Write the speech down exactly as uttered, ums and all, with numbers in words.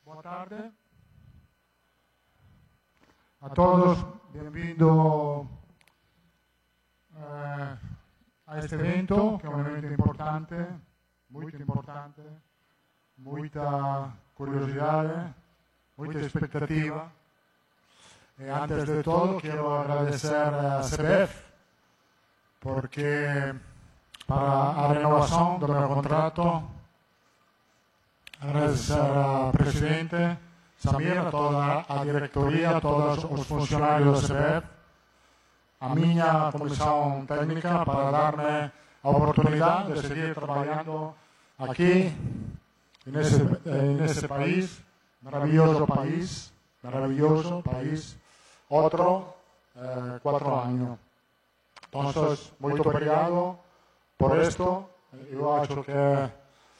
Boa tarde a todos, bem-vindo eh, a este evento, que é um evento importante, muito importante, muita curiosidade, muita expectativa. E antes de todo, quero agradecer a C B F, porque para a renovação do meu contrato, agradecer ao presidente Samir, a toda a diretoria, a todos os funcionários da C B F, a minha comissão técnica, para dar-me a oportunidade de seguir trabalhando aqui, nesse, nesse país, maravilhoso país, maravilhoso país, outro eh, quatro anos. Então, muito obrigado por isto. Eu acho que